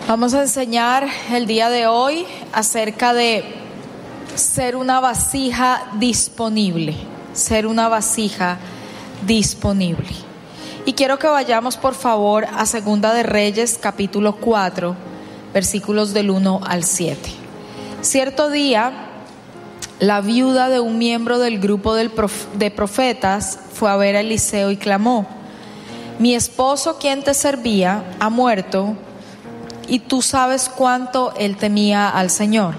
Vamos a enseñar el día de hoy acerca de ser una vasija disponible. Ser una vasija disponible. Y quiero que vayamos por favor a Segunda de Reyes, capítulo 4, versículos del 1 al 7. Cierto día, la viuda de un miembro del grupo de profetas fue a ver a Eliseo y clamó: mi esposo, quien te servía, ha muerto, y tú sabes cuánto él temía al Señor.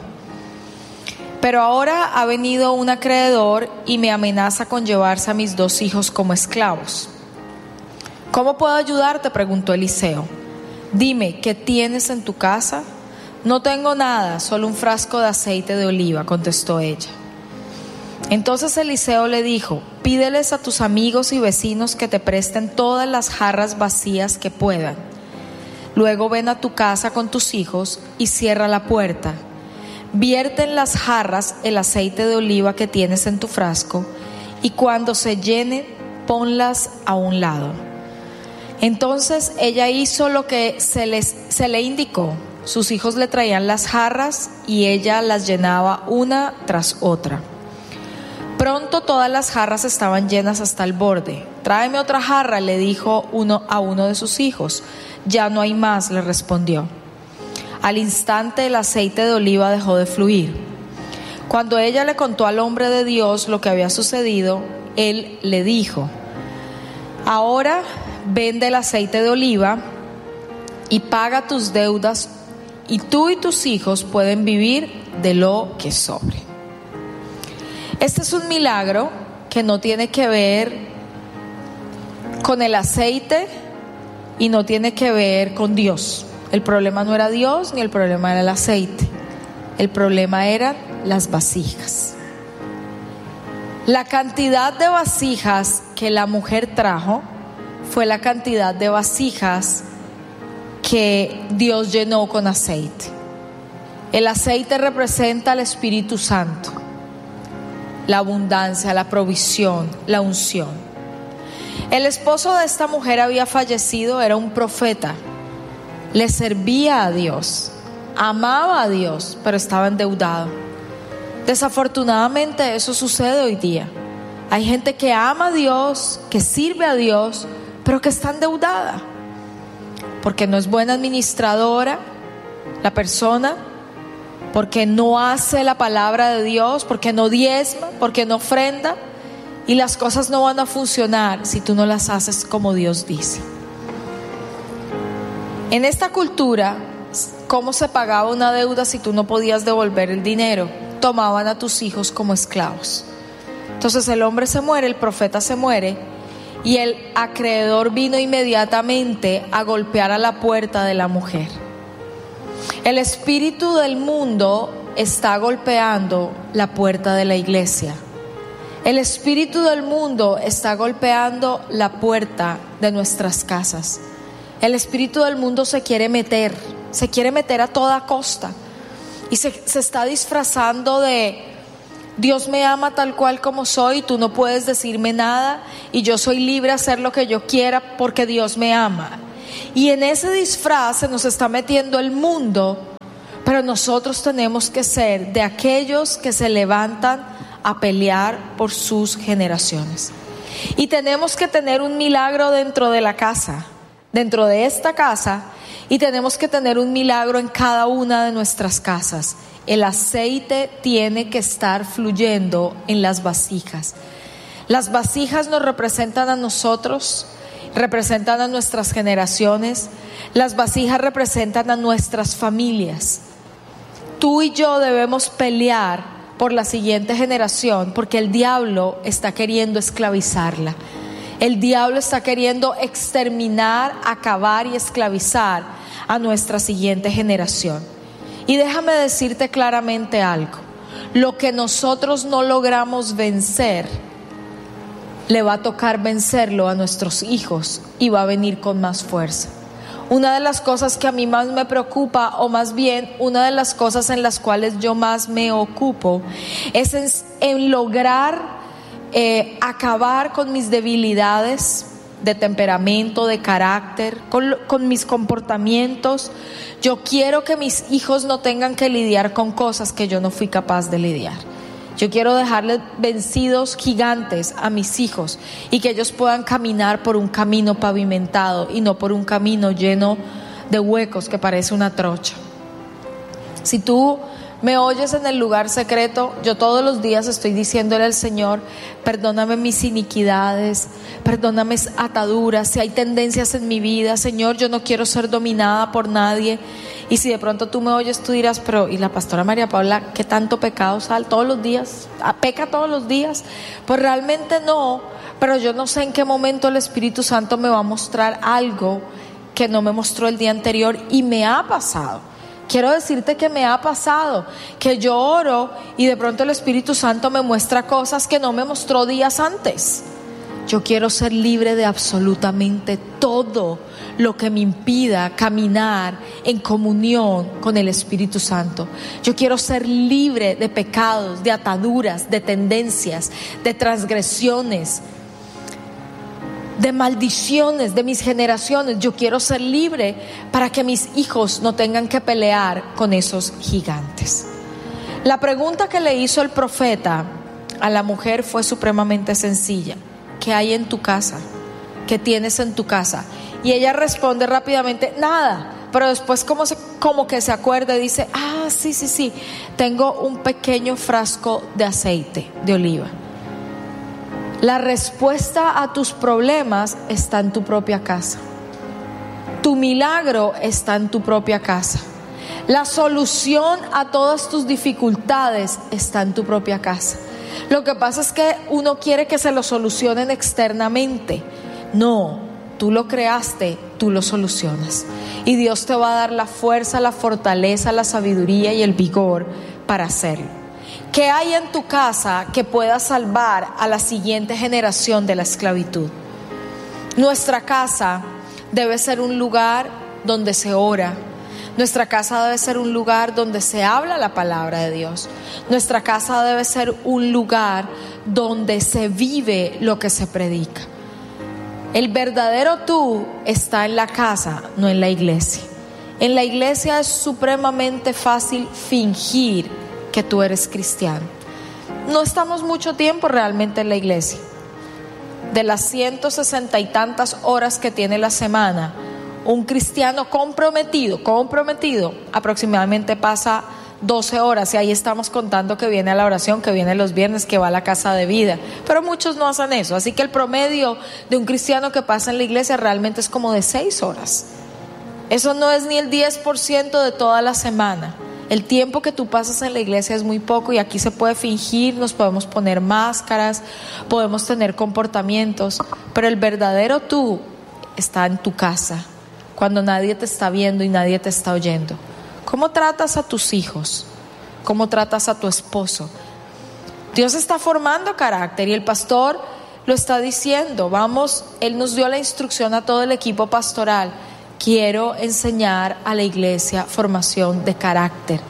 Pero ahora ha venido un acreedor y me amenaza con llevarse a mis 2 hijos como esclavos. ¿Cómo puedo ayudarte?, preguntó Eliseo. Dime, ¿qué tienes en tu casa? No tengo nada, solo un frasco de aceite de oliva, contestó ella. Entonces Eliseo le dijo: pídeles a tus amigos y vecinos que te presten todas las jarras vacías que puedan. Luego ven a tu casa con tus hijos y cierra la puerta. Vierte en las jarras el aceite de oliva que tienes en tu frasco, y cuando se llenen, ponlas a un lado. Entonces ella hizo lo que se le indicó. Sus hijos le traían las jarras y ella las llenaba una tras otra. Pronto todas las jarras estaban llenas hasta el borde. Tráeme otra jarra, le dijo a uno de sus hijos. Ya no hay más, le respondió. Al instante el aceite de oliva dejó de fluir. Cuando ella le contó al hombre de Dios lo que había sucedido, él le dijo: ahora vende el aceite de oliva y paga tus deudas, y tú y tus hijos pueden vivir de lo que sobre. Este es un milagro que no tiene que ver con el aceite y no tiene que ver con Dios. El problema no era Dios ni el problema era el aceite. El problema eran las vasijas. La cantidad de vasijas que la mujer trajo fue la cantidad de vasijas que Dios llenó con aceite. El aceite representa al Espíritu Santo, la abundancia, la provisión, la unción. El esposo de esta mujer había fallecido, era un profeta, le servía a Dios, amaba a Dios, pero estaba endeudado. Desafortunadamente eso sucede hoy día. Hay gente que ama a Dios, que sirve a Dios, pero que está endeudada, porque no es buena administradora la persona, porque no hace la palabra de Dios, porque no diezma, porque no ofrenda, y las cosas no van a funcionar si tú no las haces como Dios dice. En esta cultura, ¿cómo se pagaba una deuda si tú no podías devolver el dinero? Tomaban a tus hijos como esclavos. Entonces el hombre se muere, el profeta se muere, y el acreedor vino inmediatamente a golpear a la puerta de la mujer. El espíritu del mundo está golpeando la puerta de la iglesia. El espíritu del mundo está golpeando la puerta de nuestras casas. El espíritu del mundo se quiere meter a toda costa, y se está disfrazando de: Dios me ama tal cual como soy, tú no puedes decirme nada, y yo soy libre a hacer lo que yo quiera porque Dios me ama. Y en ese disfraz se nos está metiendo el mundo, pero nosotros tenemos que ser de aquellos que se levantan a pelear por sus generaciones. Y tenemos que tener un milagro dentro de la casa, dentro de esta casa, y tenemos que tener un milagro en cada una de nuestras casas. El aceite tiene que estar fluyendo en las vasijas. Las vasijas nos representan a nosotros, representan a nuestras generaciones. Las vasijas representan a nuestras familias. Tú y yo debemos pelear por la siguiente generación, porque el diablo está queriendo esclavizarla. El diablo está queriendo exterminar, acabar y esclavizar a nuestra siguiente generación. Y déjame decirte claramente algo: lo que nosotros no logramos vencer, le va a tocar vencerlo a nuestros hijos, y va a venir con más fuerza. Una de las cosas que a mí más me preocupa, o más bien una de las cosas en las cuales yo más me ocupo, es en lograr acabar con mis debilidades, de temperamento, de carácter, con mis comportamientos. Yo quiero que mis hijos no tengan que lidiar con cosas que yo no fui capaz de lidiar. Yo quiero dejarles vencidos gigantes a mis hijos y que ellos puedan caminar por un camino pavimentado y no por un camino lleno de huecos que parece una trocha. Si tú me oyes en el lugar secreto, yo todos los días estoy diciéndole al Señor: perdóname mis iniquidades, perdóname mis ataduras, si hay tendencias en mi vida, Señor, yo no quiero ser dominada por nadie. Y si de pronto tú me oyes, tú dirás: pero ¿y la pastora María Paula qué tanto pecado sale todos los días? ¿Peca todos los días? Pues realmente no, pero yo no sé en qué momento el Espíritu Santo me va a mostrar algo que no me mostró el día anterior, y me ha pasado. Quiero decirte que me ha pasado, que yo oro y de pronto el Espíritu Santo me muestra cosas que no me mostró días antes. Yo quiero ser libre de absolutamente todo lo que me impida caminar en comunión con el Espíritu Santo. Yo quiero ser libre de pecados, de ataduras, de tendencias, de transgresiones, de maldiciones de mis generaciones. Yo quiero ser libre para que mis hijos no tengan que pelear con esos gigantes. La pregunta que le hizo el profeta a la mujer fue supremamente sencilla: ¿qué hay en tu casa? ¿Qué tienes en tu casa? Y ella responde rápidamente: nada. Pero después como que se acuerda y dice: sí, tengo un pequeño frasco de aceite de oliva. La respuesta a tus problemas está en tu propia casa. Tu milagro está en tu propia casa. La solución a todas tus dificultades está en tu propia casa. Lo que pasa es que uno quiere que se lo solucionen externamente. No, tú lo creaste, tú lo solucionas. Y Dios te va a dar la fuerza, la fortaleza, la sabiduría y el vigor para hacerlo. ¿Qué hay en tu casa que pueda salvar a la siguiente generación de la esclavitud? Nuestra casa debe ser un lugar donde se ora. Nuestra casa debe ser un lugar donde se habla la palabra de Dios. Nuestra casa debe ser un lugar donde se vive lo que se predica. El verdadero tú está en la casa, no en la iglesia. En la iglesia es supremamente fácil fingir que tú eres cristiano. No estamos mucho tiempo realmente en la iglesia. De las 160 y tantas horas que tiene la semana, un cristiano comprometido, aproximadamente pasa 12 horas, y ahí estamos contando que viene a la oración, que viene los viernes, que va a la casa de vida. Pero muchos no hacen eso, así que el promedio de un cristiano que pasa en la iglesia realmente es como de 6 horas. Eso no es ni el 10% de toda la semana. El tiempo que tú pasas en la iglesia es muy poco, y aquí se puede fingir, nos podemos poner máscaras, podemos tener comportamientos, pero el verdadero tú está en tu casa, cuando nadie te está viendo y nadie te está oyendo. ¿Cómo tratas a tus hijos? ¿Cómo tratas a tu esposo? Dios está formando carácter y el pastor lo está diciendo. Él nos dio la instrucción a todo el equipo pastoral: quiero enseñar a la iglesia formación de carácter.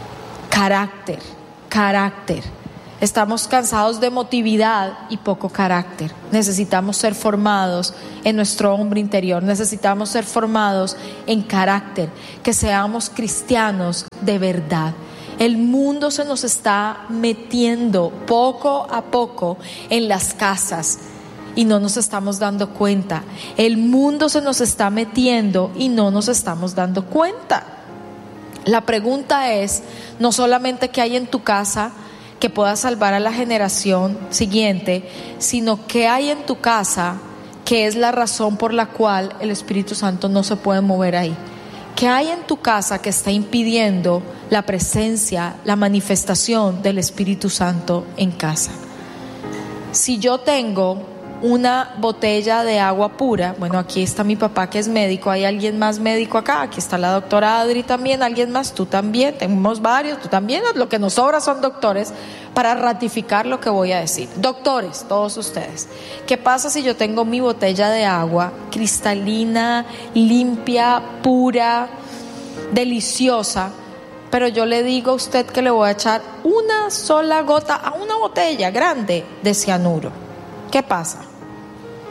Carácter. Estamos cansados de emotividad y poco carácter. Necesitamos ser formados en nuestro hombre interior. Necesitamos ser formados en carácter, que seamos cristianos de verdad. El mundo se nos está metiendo poco a poco en las casas y no nos estamos dando cuenta. El mundo se nos está metiendo y no nos estamos dando cuenta. La pregunta es no solamente qué hay en tu casa que pueda salvar a la generación siguiente, sino qué hay en tu casa que es la razón por la cual el Espíritu Santo no se puede mover ahí. ¿Qué hay en tu casa que está impidiendo la presencia, la manifestación del Espíritu Santo en casa? Si yo tengo una botella de agua pura, bueno, aquí está mi papá que es médico, ¿hay alguien más médico acá? Aquí está la doctora Adri también, alguien más, tú también, tenemos varios, tú también, lo que nos sobra son doctores para ratificar lo que voy a decir. Doctores, todos ustedes, ¿qué pasa si yo tengo mi botella de agua cristalina, limpia, pura, deliciosa, pero yo le digo a usted que le voy a echar una sola gota a una botella grande de cianuro? ¿Qué pasa?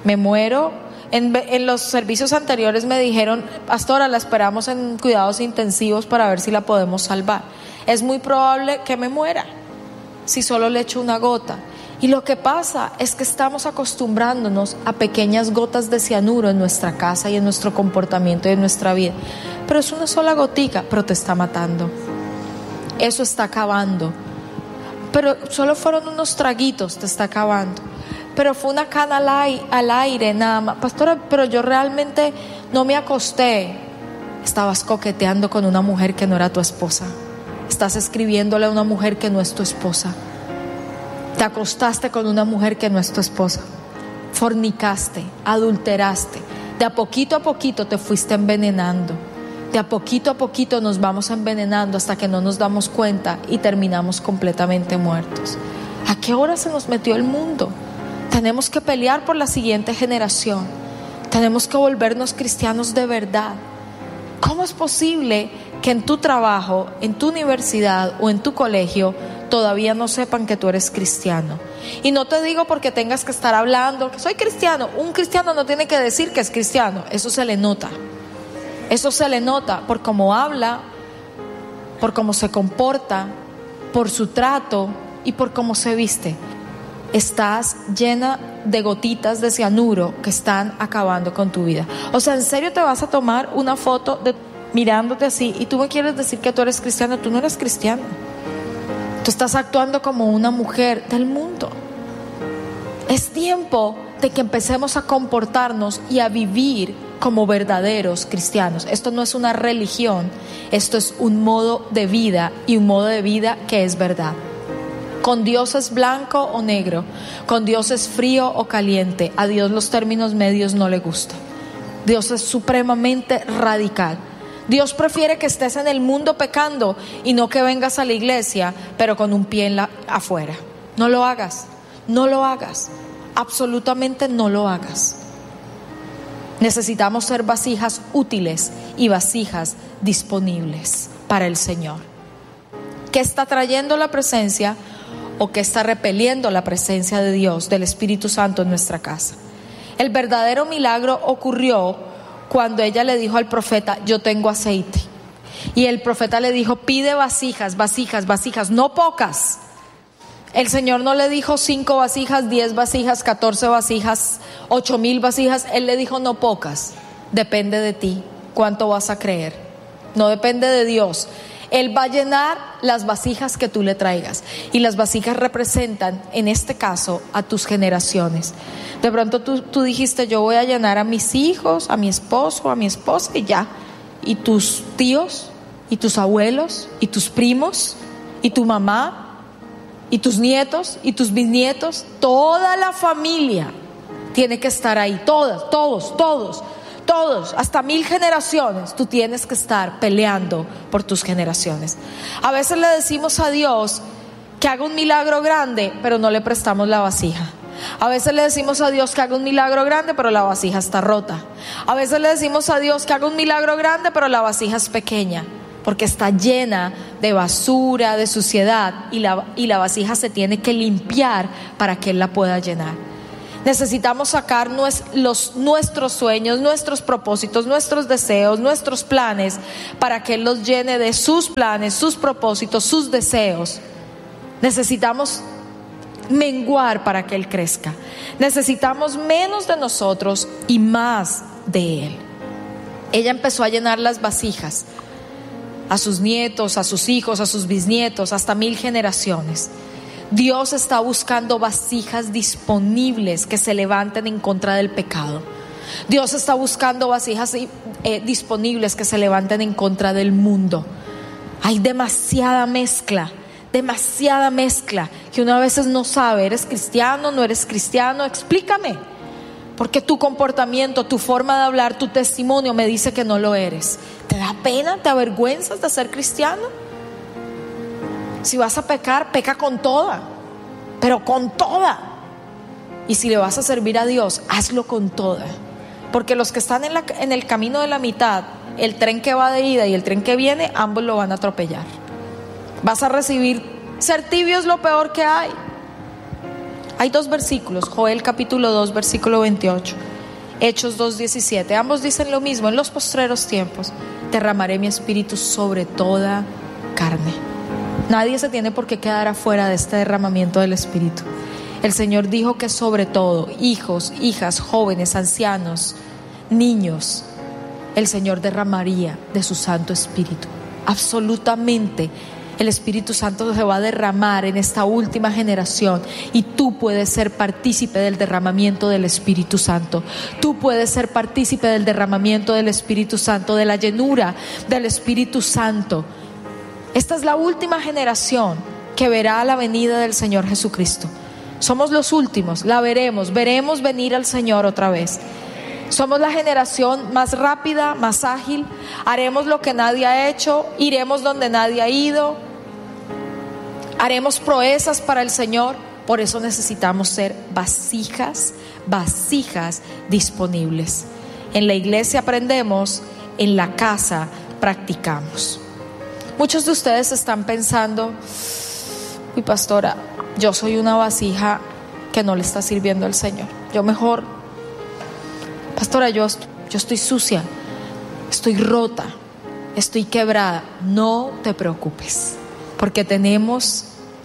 Me muero. En los servicios anteriores me dijeron: pastora, la esperamos en cuidados intensivos para ver si la podemos salvar. Es muy probable que me muera si solo le echo una gota. Y lo que pasa es que estamos acostumbrándonos a pequeñas gotas de cianuro en nuestra casa y en nuestro comportamiento y en nuestra vida. Pero es una sola gotica, pero te está matando. Eso está acabando. Pero solo fueron unos traguitos, te está acabando. Pero fue una cana al aire nada más. Pastora, pero yo realmente no me acosté. Estabas coqueteando con una mujer que no era tu esposa. Estás escribiéndole a una mujer que no es tu esposa. Te acostaste con una mujer que no es tu esposa. Fornicaste, adulteraste. De a poquito te fuiste envenenando. De a poquito nos vamos envenenando hasta que no nos damos cuenta y terminamos completamente muertos. ¿A qué hora se nos metió el mundo? Tenemos que pelear por la siguiente generación. Tenemos que volvernos cristianos de verdad. ¿Cómo es posible que en tu trabajo, en tu universidad o en tu colegio todavía no sepan que tú eres cristiano? Y no te digo porque tengas que estar hablando que soy cristiano. Un cristiano no tiene que decir que es cristiano. Eso se le nota. Eso se le nota por cómo habla, por cómo se comporta, por su trato y por cómo se viste. Estás llena de gotitas de cianuro que están acabando con tu vida. O sea, ¿en serio te vas a tomar una foto mirándote así y tú me quieres decir que tú eres cristiano? Tú no eres cristiano. Tú estás actuando como una mujer del mundo. Es tiempo de que empecemos a comportarnos y a vivir como verdaderos cristianos. Esto no es una religión, esto es un modo de vida, y un modo de vida que es verdad. Con Dios es blanco o negro, con Dios es frío o caliente. A Dios los términos medios no le gustan. Dios es supremamente radical. Dios prefiere que estés en el mundo pecando y no que vengas a la iglesia pero con un pie afuera. No lo hagas, no lo hagas, absolutamente no lo hagas. Necesitamos ser vasijas útiles y vasijas disponibles para el Señor. ¿Qué está trayendo la presencia o qué está repeliendo la presencia de Dios, del Espíritu Santo en nuestra casa? El verdadero milagro ocurrió cuando ella le dijo al profeta: yo tengo aceite. Y el profeta le dijo: pide vasijas, no pocas. El Señor no le dijo 5 vasijas, 10 vasijas, 14 vasijas, 8,000 vasijas. Él le dijo: no pocas. Depende de ti cuánto vas a creer. No depende de Dios. Él va a llenar las vasijas que tú le traigas. Y las vasijas representan, en este caso, a tus generaciones. De pronto tú dijiste: yo voy a llenar a mis hijos, a mi esposo, a mi esposa, y ya. Y tus tíos, y tus abuelos, y tus primos, y tu mamá, y tus nietos, y tus bisnietos. Toda la familia tiene que estar ahí. Todos, hasta 1000 generaciones. Tú tienes que estar peleando por tus generaciones. A veces le decimos a Dios que haga un milagro grande, pero no le prestamos la vasija. A veces le decimos a Dios que haga un milagro grande, pero la vasija está rota. A veces le decimos a Dios que haga un milagro grande, pero la vasija es pequeña, porque está llena de basura, de suciedad, y la vasija se tiene que limpiar para que Él la pueda llenar. Necesitamos sacar nuestros sueños, nuestros propósitos, nuestros deseos, nuestros planes, para que Él los llene de sus planes, sus propósitos, sus deseos. Necesitamos menguar para que Él crezca. Necesitamos menos de nosotros y más de Él. Ella empezó a llenar las vasijas a sus nietos, a sus hijos, a sus bisnietos, hasta 1000 generaciones. Dios está buscando vasijas disponibles que se levanten en contra del pecado. Dios está buscando vasijas disponibles que se levanten en contra del mundo. Hay demasiada mezcla, que uno a veces no sabe: ¿eres cristiano? ¿No eres cristiano? Explícame. Porque tu comportamiento, tu forma de hablar, tu testimonio me dice que no lo eres. ¿Te da pena? ¿Te avergüenzas de ser cristiano? Si vas a pecar, peca con toda, pero con toda. Y si le vas a servir a Dios, hazlo con toda. Porque los que están en el camino de la mitad, el tren que va de ida y el tren que viene, ambos lo van a atropellar. Vas a recibir. Ser tibio es lo peor que hay. Hay dos versículos, Joel capítulo 2, versículo 28, Hechos 2:17, ambos dicen lo mismo: en los postreros tiempos derramaré mi espíritu sobre toda carne. Nadie se tiene por qué quedar afuera de este derramamiento del espíritu. El Señor dijo que sobre todo, hijos, hijas, jóvenes, ancianos, niños, el Señor derramaría de su Santo Espíritu. Absolutamente, el Espíritu Santo se va a derramar en esta última generación, y tú puedes ser partícipe del derramamiento del Espíritu Santo. Tú puedes ser partícipe del derramamiento del Espíritu Santo, de la llenura del Espíritu Santo. Esta es la última generación que verá la venida del Señor Jesucristo. Somos los últimos, la veremos venir al Señor otra vez. Somos la generación más rápida, más ágil. Haremos lo que nadie ha hecho, iremos donde nadie ha ido, haremos proezas para el Señor. Por eso necesitamos ser vasijas disponibles. En la iglesia aprendemos, en la casa practicamos. Muchos de ustedes están pensando: uy, pastora, yo soy una vasija que no le está sirviendo al Señor. Yo mejor, pastora, yo estoy sucia, estoy rota, estoy quebrada. No te preocupes, porque tenemos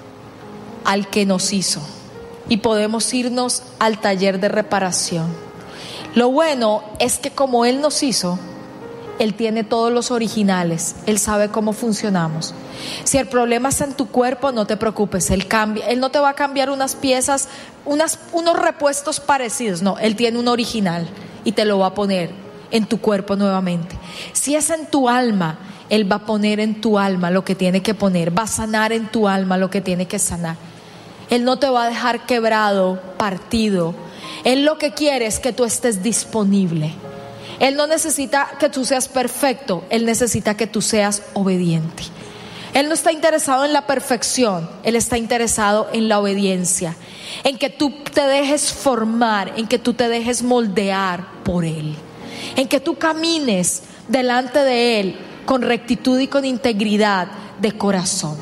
al que nos hizo y podemos irnos al taller de reparación. Lo bueno es que como Él nos hizo, Él tiene todos los originales, Él sabe cómo funcionamos. Si el problema está en tu cuerpo, no te preocupes, Él no te va a cambiar unas piezas, unos repuestos parecidos. No, Él tiene un original y te lo va a poner en tu cuerpo nuevamente. Si es en tu alma, Él va a poner en tu alma lo que tiene que poner, va a sanar en tu alma lo que tiene que sanar. Él no te va a dejar quebrado, partido. Él lo que quiere es que tú estés disponible. Él no necesita que tú seas perfecto, Él necesita que tú seas obediente. Él no está interesado en la perfección, Él está interesado en la obediencia, en que tú te dejes formar, en que tú te dejes moldear por Él, en que tú camines delante de Él con rectitud y con integridad de corazón.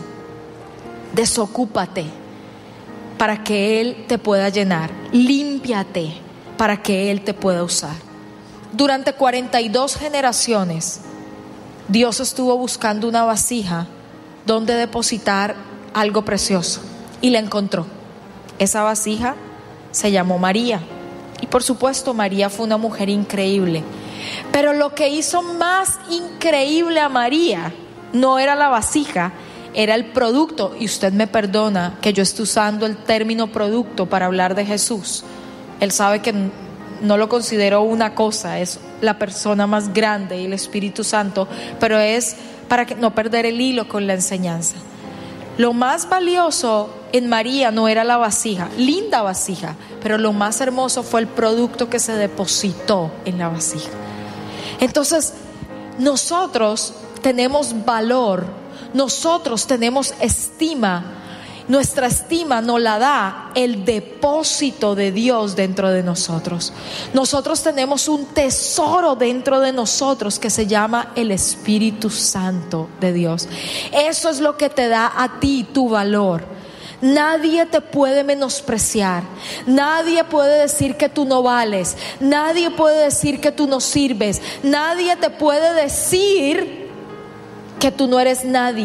Desocúpate para que Él te pueda llenar, límpiate para que Él te pueda usar. Durante 42 generaciones, Dios estuvo buscando una vasija donde depositar algo precioso, y la encontró. Esa vasija se llamó María, y por supuesto María fue una mujer increíble. Pero lo que hizo más increíble a María no era la vasija, era el producto. Y usted me perdona que yo esté usando el término producto para hablar de Jesús. Él sabe que no lo considero una cosa, es la persona más grande y el Espíritu Santo, pero es para no perder el hilo con la enseñanza. Lo más valioso en María no era la vasija, linda vasija, pero lo más hermoso fue el producto que se depositó en la vasija. Entonces, nosotros tenemos valor, nosotros tenemos estima. Nuestra estima nos la da el depósito de Dios dentro de nosotros. Nosotros tenemos un tesoro dentro de nosotros que se llama el Espíritu Santo de Dios. Eso es lo que te da a ti tu valor. Nadie te puede menospreciar, nadie puede decir que tú no vales, nadie puede decir que tú no sirves, nadie te puede decir que tú no eres nadie.